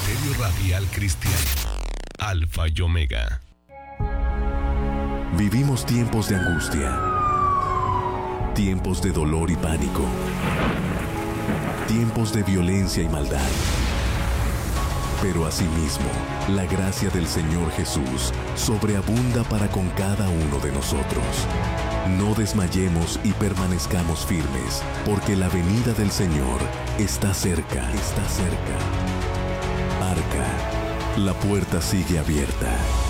Ministerio Radial Cristiano, Alfa y Omega. Vivimos tiempos de angustia, tiempos de dolor y pánico, tiempos de violencia y maldad. Pero asimismo, la gracia del Señor Jesús sobreabunda para con cada uno de nosotros. No desmayemos y permanezcamos firmes, porque la venida del Señor está cerca, está cerca. Arca, la puerta sigue abierta.